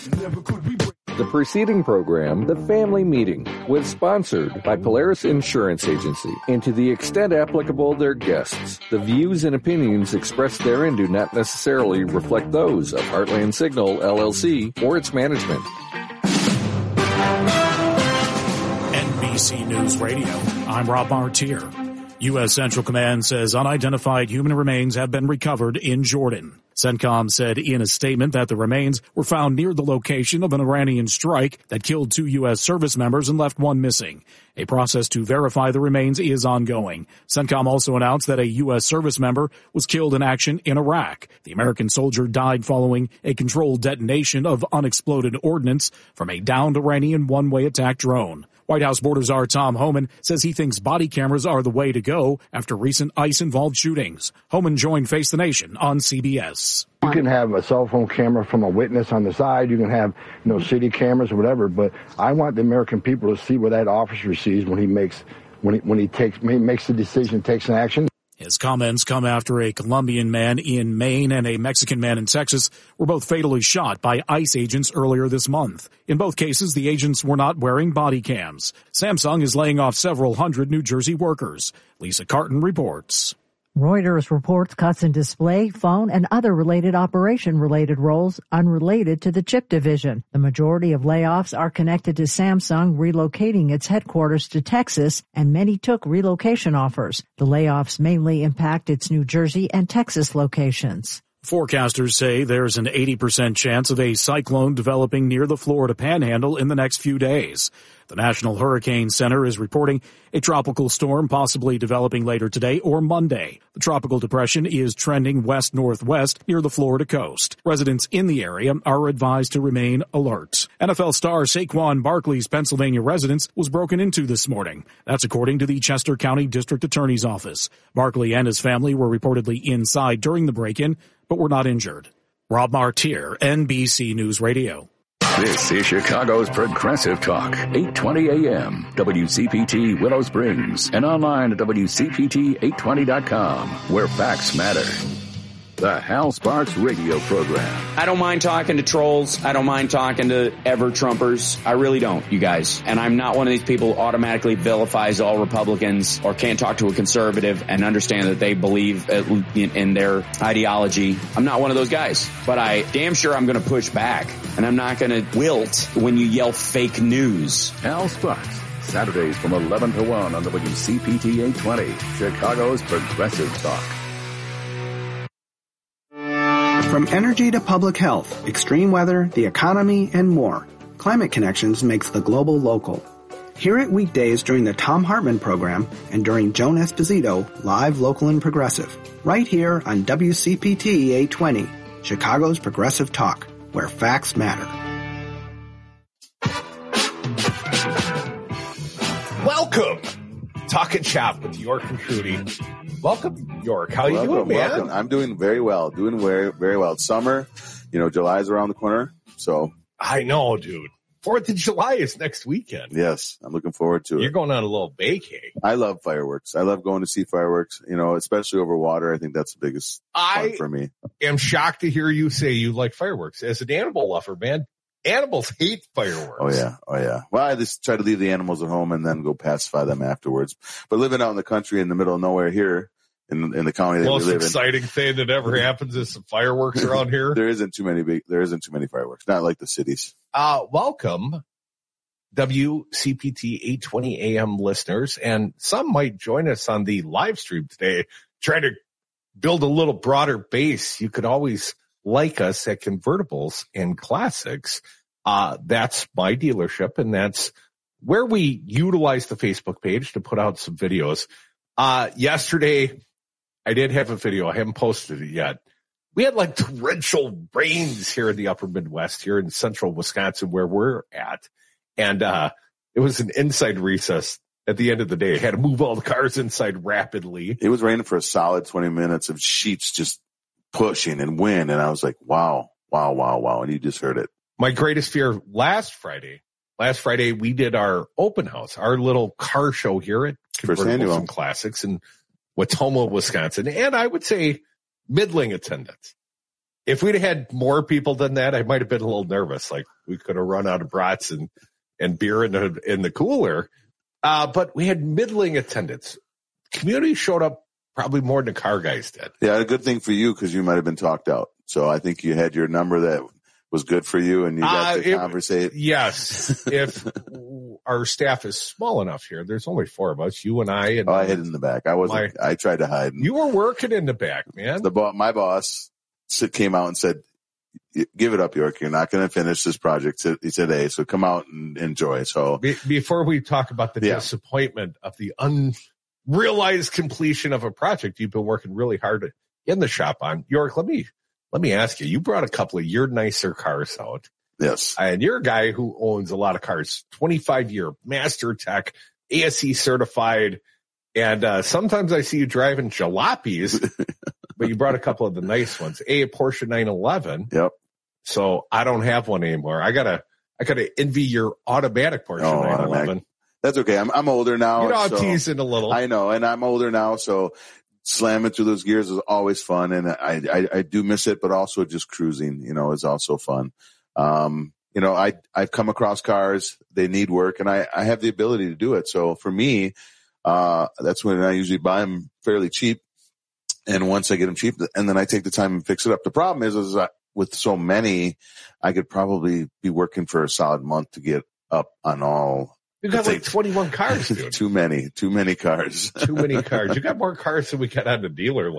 The preceding program, The Family Meeting, was sponsored by Polaris Insurance Agency, and to the extent applicable, their guests. The views and opinions expressed therein do not necessarily reflect those of Heartland Signal, LLC, or its management. NBC News Radio, I'm Rob Martier. U.S. Central Command says unidentified human remains have been recovered in Jordan. CENTCOM said in a statement that the remains were found near the location of an Iranian strike that killed 2 U.S. service members and left 1 missing. A process to verify the remains is ongoing. CENTCOM also announced that a U.S. service member was killed in action in Iraq. The American soldier died following a controlled detonation of unexploded ordnance from a downed Iranian one-way attack drone. White House Border Czar Tom Homan says he thinks body cameras are the way to go after recent ICE-involved shootings. Homan joined Face the Nation on CBS. You can have a cell phone camera from a witness on the side. You can have, city cameras or whatever. But I want the American people to see what that officer sees when he makes the decision, takes an action. His comments come after a Colombian man in Maine and a Mexican man in Texas were both fatally shot by ICE agents earlier this month. In both cases, the agents were not wearing body cams. Samsung is laying off several hundred New Jersey workers. Lisa Carton reports. Reuters reports cuts in display, phone, and other related operation-related roles unrelated to the chip division. The majority of layoffs are connected to Samsung relocating its headquarters to Texas, and many took relocation offers. The layoffs mainly impact its New Jersey and Texas locations. Forecasters say there's an 80% chance of a cyclone developing near the Florida Panhandle in the next few days. The National Hurricane Center is reporting a tropical storm possibly developing later today or Monday. The tropical depression is trending west-northwest near the Florida coast. Residents in the area are advised to remain alert. NFL star Saquon Barkley's Pennsylvania residence was broken into this morning. That's according to the Chester County District Attorney's Office. Barkley and his family were reportedly inside during the break-in, but were not injured. Rob Martier, NBC News Radio. This is Chicago's Progressive Talk, 820 AM, WCPT Willow Springs, and online at WCPT820.com, where facts matter. The Hal Sparks radio program. I don't mind talking to trolls. I don't mind talking to ever-Trumpers. I really don't, you guys. And I'm not one of these people who automatically vilifies all Republicans or can't talk to a conservative and understand that they believe in their ideology. I'm not one of those guys. But I damn sure I'm going to push back. And I'm not going to wilt when you yell fake news. Hal Sparks, Saturdays from 11 to 1 on WCPT 820, Chicago's Progressive Talk. From energy to public health, extreme weather, the economy, and more, Climate Connections makes the global local. Hear it weekdays during the Thom Hartmann program and during Joan Esposito, live, local, and progressive. Right here on WCPT 820, Chicago's Progressive Talk, where facts matter. Welcome! Talking Shop with York and Trudy. Welcome, York. How you doing, man? Welcome. I'm doing very well. Doing very, very well. It's summer. July's around the corner. So I know, dude. 4th of July is next weekend. Yes, I'm looking forward to it. You're going on a little vacay. I love fireworks. I love going to see fireworks, especially over water. I think that's the biggest fun for me. I am shocked to hear you say you like fireworks. As an animal lover, man, animals hate fireworks. Oh, yeah. Well, I just try to leave the animals at home and then go pacify them afterwards. But living out in the country in the middle of nowhere here in the county that we live in. The most exciting thing that ever happens is some fireworks around here. There isn't too many fireworks. Not like the cities. Welcome, WCPT 820 AM listeners. And some might join us on the live stream today, trying to build a little broader base. You could always like us at Convertibles and Classics. That's my dealership, and that's where we utilize the Facebook page to put out some videos. Yesterday, I did have a video. I haven't posted it yet. We had like torrential rains here in the upper Midwest, here in central Wisconsin, where we're at. And it was an inside recess at the end of the day. I had to move all the cars inside rapidly. It was raining for a solid 20 minutes of sheets just pushing and wind. And I was like, wow. And you just heard it. My greatest fear last Friday, we did our open house, our little car show here at Convertibles and Classics in Watoma, Wisconsin. And I would say middling attendance. If we'd had more people than that, I might have been a little nervous. Like, we could have run out of brats and beer in the cooler. But we had middling attendance. Community showed up probably more than the car guys did. Yeah, a good thing for you because you might have been talked out. So I think you had your number that was good for you, and you got to conversate. Yes. If our staff is small enough here, there's only 4 of us, you and I. And I hid in the back. I tried to hide. You were working in the back, man. My boss came out and said, give it up, York. You're not going to finish this project today, so come out and enjoy. So before we talk about the disappointment of the unrealized completion of a project you've been working really hard in the shop on, York, let me ask you brought a couple of your nicer cars out. Yes. And you're a guy who owns a lot of cars, 25-year master tech, ASE certified. And sometimes I see you driving jalopies, but you brought a couple of the nice ones. A Porsche 911. Yep. So I don't have one anymore. I gotta envy your automatic Porsche 911. Automatic. That's okay. I'm older now. You know, I'm teasing a little. I know, and I'm older now, so slamming through those gears is always fun, and I do miss it, but also just cruising, is also fun. I've come across cars, they need work, and I have the ability to do it. So for me, that's when I usually buy them fairly cheap. And once I get them cheap, and then I take the time and fix it up. The problem is with so many, I could probably be working for a solid month to get up on all. You got like 21 cars, dude. Too many cars. Too many cars. You got more cars than we got on the dealer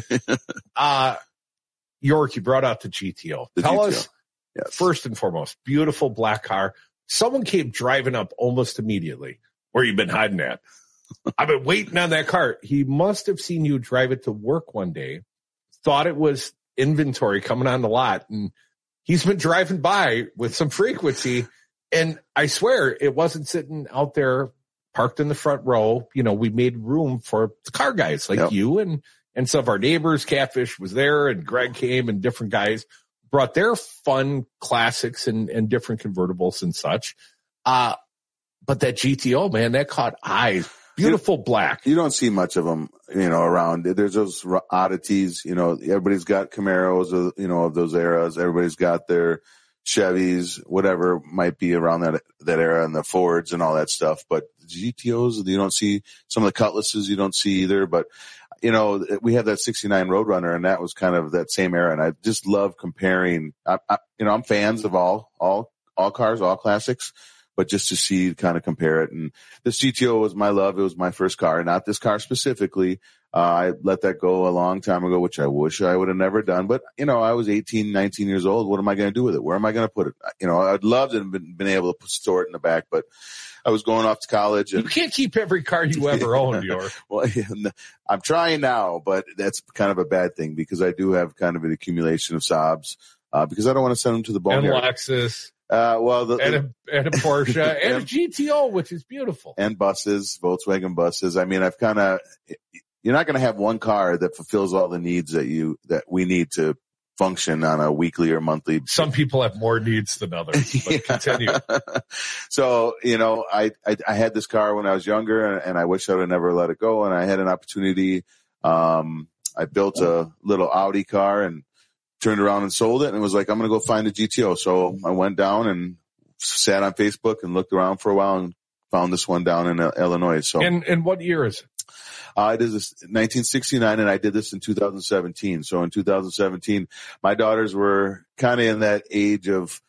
lot. York, you brought out the GTO. Tell us, yes. First and foremost, beautiful black car. Someone came driving up almost immediately. Where you been hiding at? I've been waiting on that car. He must have seen you drive it to work one day, thought it was inventory coming on the lot, and he's been driving by with some frequency. And I swear it wasn't sitting out there parked in the front row. We made room for the car guys like you and some of our neighbors. Catfish was there, and Greg came, and different guys brought their fun classics and different convertibles and such. But that GTO, man, that caught eyes. Beautiful black. You don't see much of them, around. There's those oddities, everybody's got Camaros, of those eras. Everybody's got their Chevys, whatever might be around that era, and the Fords and all that stuff. But GTOs, you don't see. Some of the Cutlasses you don't see either. But, we have that 69 Roadrunner, and that was kind of that same era. And I just love comparing. I'm fans of all cars, all classics. But just to see, kind of compare it. And this GTO was my love. It was my first car, not this car specifically. I let that go a long time ago, which I wish I would have never done. But, I was 18, 19 years old. What am I going to do with it? Where am I going to put it? I'd love to have been able to store it in the back, but I was going off to college. And you can't keep every car you ever owned, York. Well, I'm trying now, but that's kind of a bad thing because I do have kind of an accumulation of Saabs, because I don't want to send them to the boneyard. And Lexus. And a Porsche and a GTO, which is beautiful. And buses, Volkswagen buses. I mean, you're not going to have one car that fulfills all the needs that we need to function on a weekly or monthly. Some people have more needs than others, but continue. So, I had this car when I was younger, and I wish I would have never let it go. And I had an opportunity. I built a little Audi car and turned around and sold it, and was like, I'm going to go find a GTO. So I went down and sat on Facebook and looked around for a while and found this one down in Illinois. So, and what year is it? I did this 1969, and I did this in 2017. So in 2017, my daughters were kind of in that age of